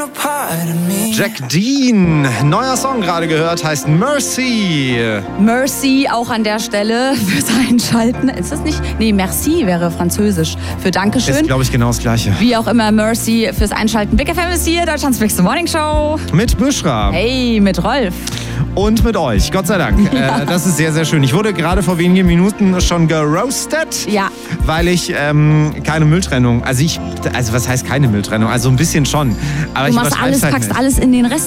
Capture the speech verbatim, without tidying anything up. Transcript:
Jack Dean, neuer Song gerade gehört, heißt Mercy. Mercy auch an der Stelle fürs Einschalten. Ist das nicht? Nee, Merci wäre französisch für Dankeschön. Ist, glaube ich, genau das Gleiche. Wie auch immer, Mercy fürs Einschalten. Big F M ist hier, Deutschlands Big Morning Show. Mit Bushra. Hey, mit Rolf. Und mit euch, Gott sei Dank. Ja. Äh, das ist sehr, sehr schön. Ich wurde gerade vor wenigen Minuten schon geroastet, Ja. weil ich ähm, keine Mülltrennung, also ich, also was heißt keine Mülltrennung? Also ein bisschen schon. Aber Du ich machst übertreib's alles, halt packst nicht. alles in den Rest.